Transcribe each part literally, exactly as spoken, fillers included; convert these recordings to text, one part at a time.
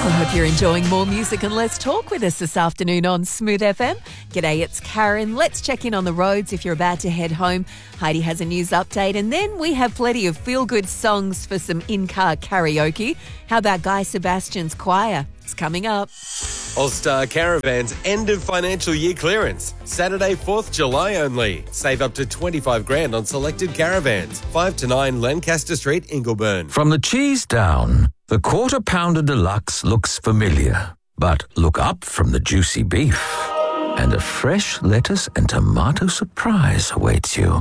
I hope you're enjoying more music and less talk with us this afternoon on Smooth F M. G'day, it's Karen. Let's check in on the roads if you're about to head home. Heidi has a news update, and then we have plenty of feel-good songs for some in-car karaoke. How about Guy Sebastian's Choir? It's coming up. All-Star Caravan's end of financial year clearance. Saturday, fourth of July only. Save up to twenty-five grand on selected caravans. five to nine Lancaster Street, Ingleburn. From the cheese down, the Quarter Pounder Deluxe looks familiar. But look up from the juicy beef, and a fresh lettuce and tomato surprise awaits you.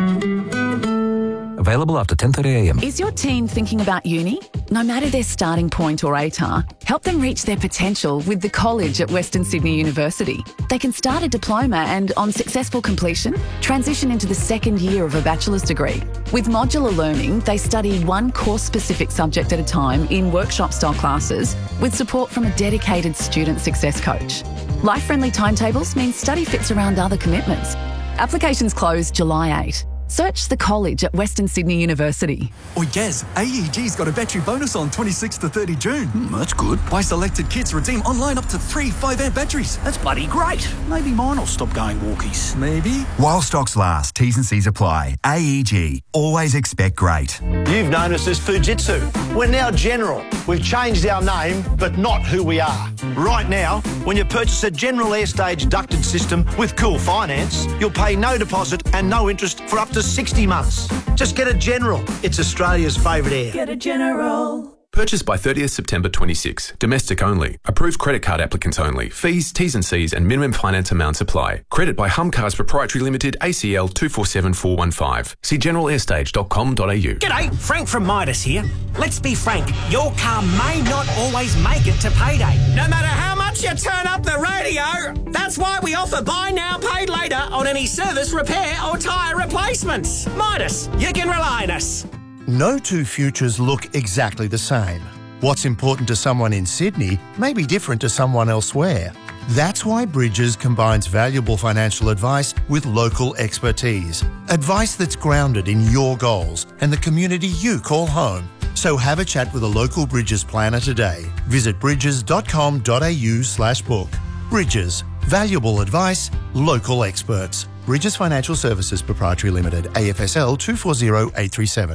Available after ten thirty a m. Is your teen thinking about uni? No matter their starting point or A T A R, help them reach their potential with the college at Western Sydney University. They can start a diploma and, on successful completion, transition into the second year of a bachelor's degree. With modular learning, they study one course-specific subject at a time in workshop-style classes with support from a dedicated student success coach. Life-friendly timetables mean study fits around other commitments. Applications close July eighth. Search the college at Western Sydney University. Oi, Gaz, A E G's got a battery bonus on twenty-sixth to thirtieth of June. Mm, that's good. Buy selected kits, redeem online up to three five amp batteries. That's bloody great. Maybe mine will stop going walkies. Maybe. While stocks last, T's and C's apply. A E G. Always expect great. You've known us as Fujitsu. We're now General. We've changed our name, but not who we are. Right now, when you purchase a General Airstage ducted system with Cool Finance, you'll pay no deposit and no interest for up to sixty months. Just get a General. It's Australia's favourite air. Get a General. Purchased by thirtieth of September twenty-six. Domestic only. Approved credit card applicants only. Fees, T's and C's and minimum finance amounts apply. Credit by Humcars Proprietary Limited, A C L two four seven four one five. See general airstage dot com dot a u. G'day, Frank from Midas here. Let's be frank, your car may not always make it to payday. No matter how much you turn up the radio. That's why we offer buy now, paid later on any service, repair or tyre replacements. Midas, you can rely on us. No two futures look exactly the same. What's important to someone in Sydney may be different to someone elsewhere. That's why Bridges combines valuable financial advice with local expertise. Advice that's grounded in your goals and the community you call home. So have a chat with a local Bridges planner today. Visit bridges dot com dot a u slash book. Bridges. Valuable advice, local experts. Bridges Financial Services Proprietary Limited, A F S L two four zero eight three seven.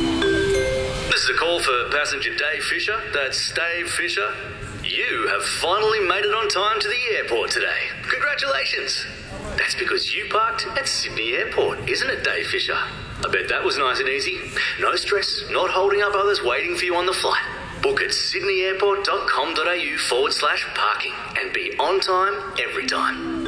This is a call for passenger Dave Fisher. That's Dave Fisher. You have finally made it on time to the airport today. Congratulations. That's because you parked at Sydney Airport, isn't it, Dave Fisher? I bet that was nice and easy. No stress, not holding up others waiting for you on the flight. Book at sydney airport dot com dot a u forward slash parking and be on time every time.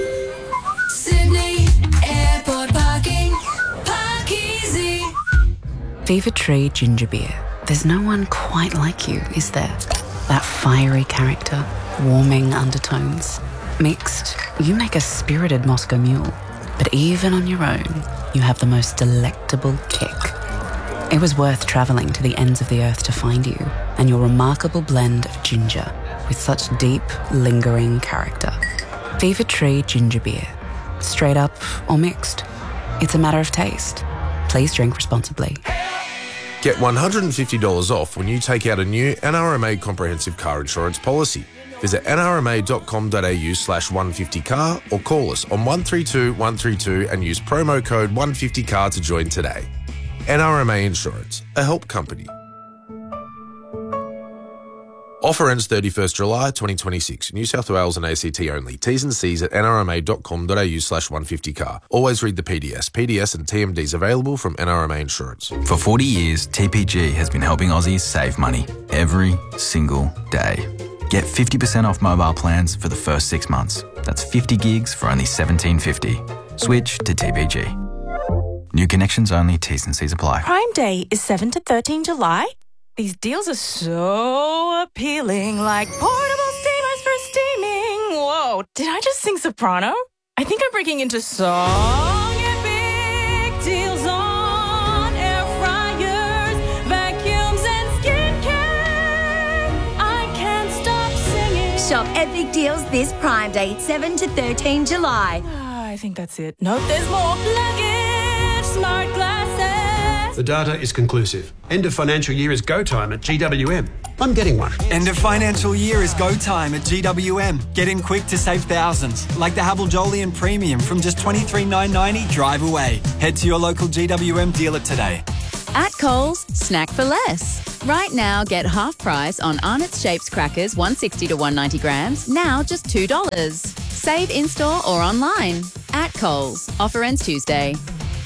Sydney Airport parking. Park easy. Fever Tree Ginger Beer. There's no one quite like you, is there? That fiery character, warming undertones. Mixed, you make a spirited Moscow Mule. But even on your own, you have the most delectable kick. It was worth travelling to the ends of the earth to find you and your remarkable blend of ginger with such deep, lingering character. Fever Tree Ginger Beer. Straight up or mixed. It's a matter of taste. Please drink responsibly. Get one hundred fifty dollars off when you take out a new N R M A comprehensive car insurance policy. Visit n r m a dot com dot a u slash one fifty car or call us on one three two one three two and use promo code one fifty car to join today. N R M A Insurance, a help company. Offer ends thirty-first of July twenty twenty-six. New South Wales and A C T only. T's and C's at n r m a dot com dot a u slash one fifty car. Always read the P D S. P D S and T M Ds available from N R M A Insurance. For forty years, T P G has been helping Aussies save money every single day. Get fifty percent off mobile plans for the first six months. That's fifty gigs for only seventeen fifty. Switch to T P G. New connections only. T's and C's apply. Prime Day is seventh to thirteenth of July. These deals are so appealing, like portable steamers for steaming. Whoa, did I just sing soprano? I think I'm breaking into song and big deals on air fryers, vacuums and skincare. I can't stop singing. Shop epic deals this Prime Day, seventh to thirteenth of July. I think that's it. Nope, there's more. Luggage, smart glasses, The data is conclusive. End of financial year is go time at G W M. I'm getting one. End of financial year is go time at G W M. Get in quick to save thousands, like the Havel Jolyon Premium from just twenty-three thousand nine hundred ninety drive away. Head to your local G W M dealer today. At Coles, snack for less. Right now, get half price on Arnott's Shapes crackers, one sixty to one ninety grams, now just two dollars. Save in-store or online. At Coles. Offer ends Tuesday.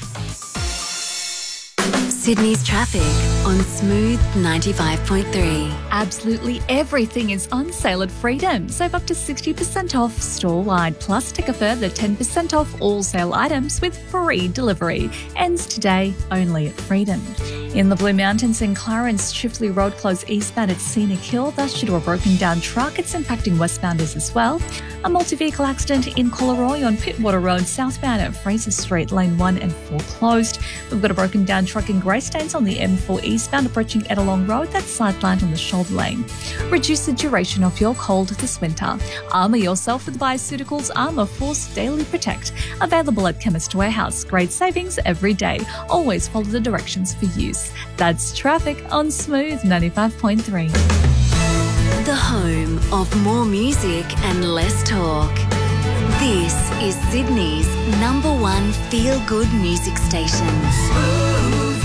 Sydney's traffic on Smooth ninety-five point three. Absolutely everything is on sale at Freedom. Save up to sixty percent off store-wide, plus take a further ten percent off all sale items with free delivery. Ends today only at Freedom. In the Blue Mountains in Clarence, Chifley Road closed eastbound at Scenic Hill. That's due to a broken down truck. It's impacting westbounders as well. A multi-vehicle accident in Collaroy on Pittwater Road, southbound at Fraser Street, lane one and four closed. We've got a broken down truck in Greystanes on the M four eastbound approaching Edelong Road. That's sidelined on the shoulder lane. Reduce the duration of your cold this winter. Armour yourself with Bioceuticals Armour Force Daily Protect. Available at Chemist Warehouse. Great savings every day. Always follow the directions for use. That's traffic on Smooth ninety-five point three. The home of more music and less talk. This is Sydney's number one feel-good music station. Smooth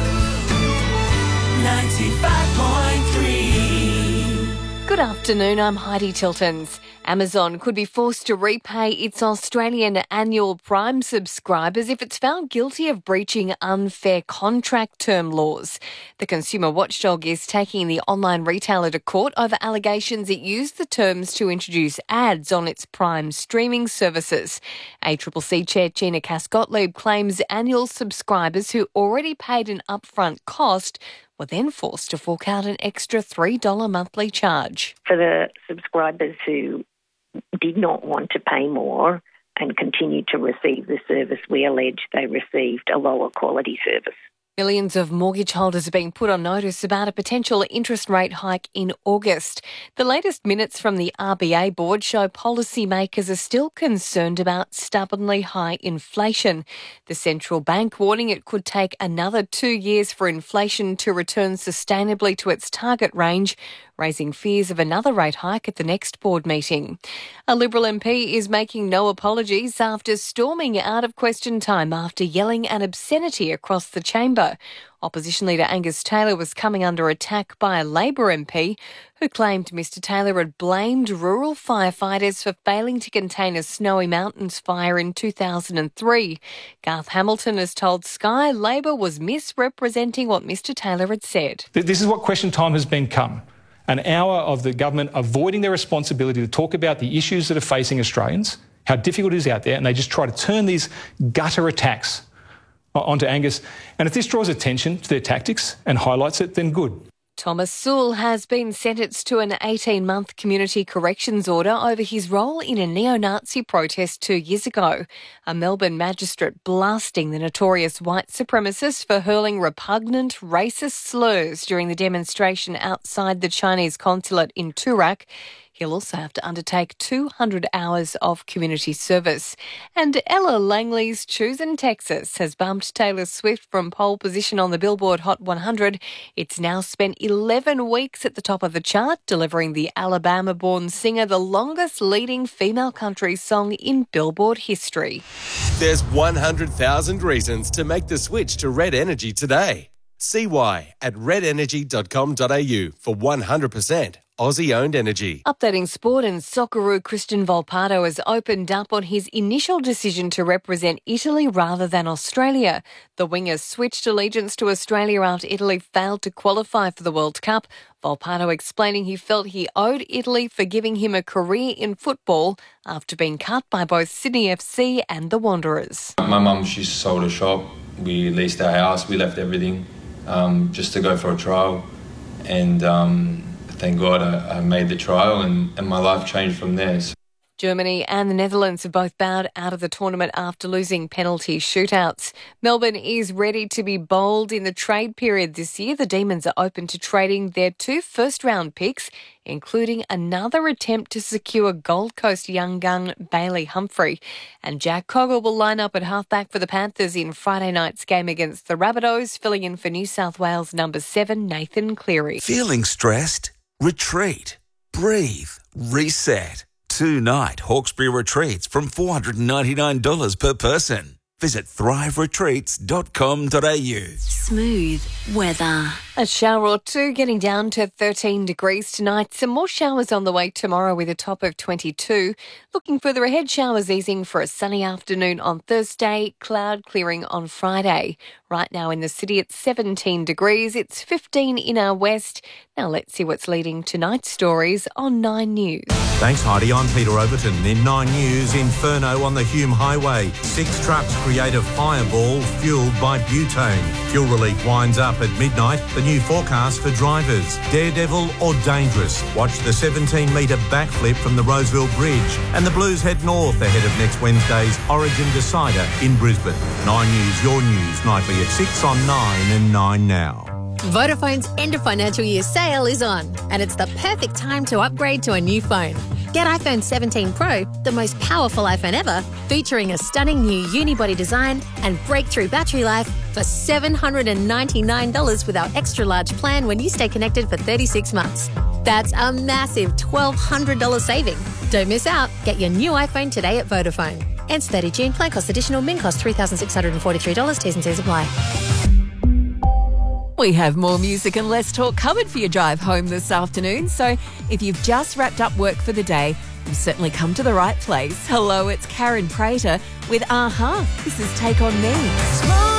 ninety-five point three. Good afternoon, I'm Heidi Tiltons. Amazon could be forced to repay its Australian annual Prime subscribers if it's found guilty of breaching unfair contract term laws. The consumer watchdog is taking the online retailer to court over allegations it used the terms to introduce ads on its Prime streaming services. A C C C chair Gina Cass-Gottlieb claims annual subscribers who already paid an upfront cost were then forced to fork out an extra three dollars monthly charge. For the subscribers who did not want to pay more and continued to receive the service, we allege they received a lower quality service. Millions of mortgage holders are being put on notice about a potential interest rate hike in August. The latest minutes from the R B A board show policymakers are still concerned about stubbornly high inflation. The central bank warning it could take another two years for inflation to return sustainably to its target range, raising fears of another rate hike at the next board meeting. A Liberal M P is making no apologies after storming out of question time after yelling an obscenity across the chamber. Opposition leader Angus Taylor was coming under attack by a Labor M P who claimed Mr Taylor had blamed rural firefighters for failing to contain a Snowy Mountains fire in two thousand three. Garth Hamilton has told Sky Labor was misrepresenting what Mr Taylor had said. This is what question time has become. An hour of the government avoiding their responsibility to talk about the issues that are facing Australians, how difficult it is out there, and they just try to turn these gutter attacks onto Angus. And if this draws attention to their tactics and highlights it, then good. Thomas Sewell has been sentenced to an eighteen-month community corrections order over his role in a neo-Nazi protest two years ago. A Melbourne magistrate blasting the notorious white supremacist for hurling repugnant racist slurs during the demonstration outside the Chinese consulate in Toorak. He'll also have to undertake two hundred hours of community service. And Ella Langley's Choosing Texas has bumped Taylor Swift from pole position on the Billboard Hot one hundred. It's now spent eleven weeks at the top of the chart, delivering the Alabama-born singer the longest leading female country song in Billboard history. There's one hundred thousand reasons to make the switch to Red Energy today. See why at red energy dot com dot a u for one hundred percent Aussie-owned energy. Updating sport, and Socceroo Christian Volpato has opened up on his initial decision to represent Italy rather than Australia. The winger switched allegiance to Australia after Italy failed to qualify for the World Cup. Volpato explaining he felt he owed Italy for giving him a career in football after being cut by both Sydney F C and the Wanderers. My mum, she sold a shop. We leased our house. We left everything um, just to go for a trial. And... Um, Thank God I, I made the trial, and, and my life changed from there. Germany and the Netherlands have both bowed out of the tournament after losing penalty shootouts. Melbourne is ready to be bold in the trade period this year. The Demons are open to trading their two first-round picks, including another attempt to secure Gold Coast young gun Bailey Humphrey. And Jack Coggle will line up at halfback for the Panthers in Friday night's game against the Rabbitohs, filling in for New South Wales number seven, Nathan Cleary. Feeling stressed? Retreat. Breathe. Reset. Two-night Hawkesbury retreats from four hundred ninety-nine dollars per person. Visit thrive retreats dot com dot a u. Smooth weather. A shower or two, getting down to thirteen degrees tonight. Some more showers on the way tomorrow with a top of twenty-two. Looking further ahead, showers easing for a sunny afternoon on Thursday, cloud clearing on Friday. Right now in the city it's seventeen degrees. It's fifteen in our west. Now let's see what's leading tonight's stories on Nine News. Thanks, Heidi. I'm Peter Overton. In Nine News, Inferno on the Hume Highway. Six trucks create a fireball fuelled by butane. Fuel relief winds up at midnight. The new forecast for drivers. Daredevil or dangerous? Watch the seventeen metre backflip from the Roseville Bridge. And the Blues head north ahead of next Wednesday's Origin Decider in Brisbane. Nine News, your news, nightly at six on nine and nine now. Vodafone's end of financial year sale is on, and it's the perfect time to upgrade to a new phone. Get iPhone seventeen Pro, the most powerful iPhone ever, featuring a stunning new unibody design and breakthrough battery life for seven hundred ninety-nine dollars with our extra large plan when you stay connected for thirty-six months. That's a massive twelve hundred dollars saving. Don't miss out. Get your new iPhone today at Vodafone. Ends thirtieth June. Plan cost additional. Min cost three thousand six hundred forty-three dollars. T's and C's apply. We have more music and less talk covered for your drive home this afternoon. So if you've just wrapped up work for the day, you've certainly come to the right place. Hello, it's Karen Prater with A-ha. This is Take On Me.